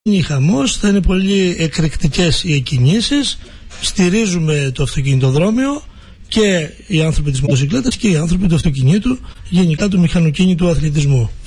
γίνει χαμός, θα είναι πολύ εκρηκτικές οι εκκινήσεις. Στηρίζουμε το αυτοκινητοδρόμιο και οι άνθρωποι της μοτοσυκλέτας και οι άνθρωποι του αυτοκινήτου, γενικά του μηχανοκίνητου αθλητισμού.